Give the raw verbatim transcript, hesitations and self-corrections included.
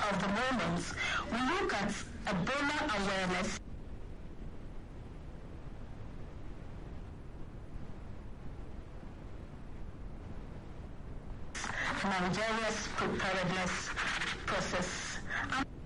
of the moment, we look at Ebola awareness. Nigeria's preparedness process.